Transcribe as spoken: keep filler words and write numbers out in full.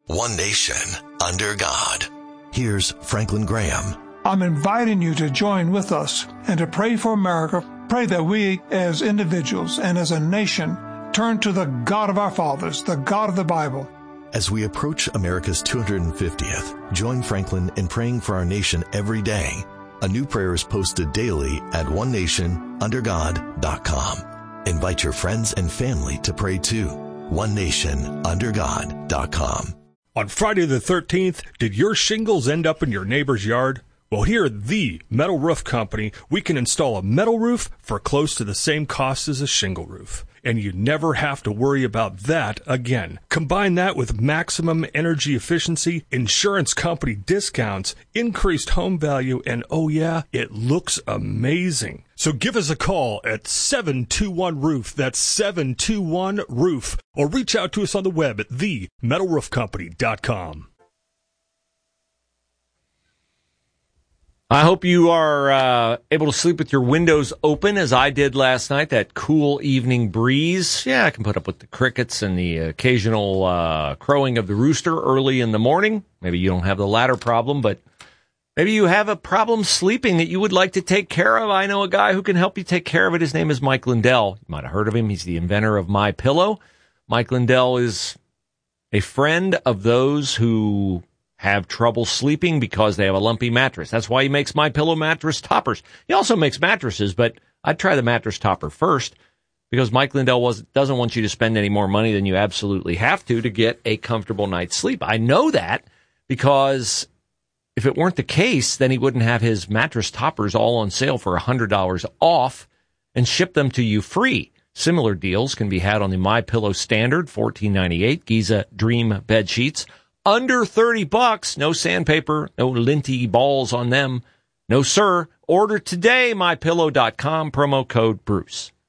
One nation, under God. Here's Franklin Graham. I'm inviting you to join with us and to pray for America. Pray that we as individuals and as a nation turn to the God of our fathers, the God of the Bible. As we approach America's two hundred fiftieth, join Franklin in praying for our nation every day. A new prayer is posted daily at one nation under god dot com. Invite your friends and family to pray too. one nation under god dot com. On Friday the thirteenth, did your shingles end up in your neighbor's yard? Well, here at the Metal Roof Company, we can install a metal roof for close to the same cost as a shingle roof. And you never have to worry about that again. Combine that with maximum energy efficiency, insurance company discounts, increased home value, and oh yeah, it looks amazing. So give us a call at seven two one roof. That's seven two one roof. Or reach out to us on the web at the metal roof company dot com. I hope you are uh, able to sleep with your windows open, as I did last night. That cool evening breeze. Yeah, I can put up with the crickets and the occasional uh, crowing of the rooster early in the morning. Maybe you don't have the latter problem, but maybe you have a problem sleeping that you would like to take care of. I know a guy who can help you take care of it. His name is Mike Lindell. You might have heard of him. He's the inventor of MyPillow. Mike Lindell is a friend of those who have trouble sleeping because they have a lumpy mattress. That's why he makes MyPillow mattress toppers. He also makes mattresses, but I'd try the mattress topper first because Mike Lindell was, doesn't want you to spend any more money than you absolutely have to to get a comfortable night's sleep. I know that because if it weren't the case, then he wouldn't have his mattress toppers all on sale for one hundred dollars off and ship them to you free. Similar deals can be had on the MyPillow Standard, fourteen ninety-eight, Giza Dream bed sheets. Under thirty bucks, no sandpaper, no linty balls on them. No, sir. Order today, my pillow dot com, promo code Bruce.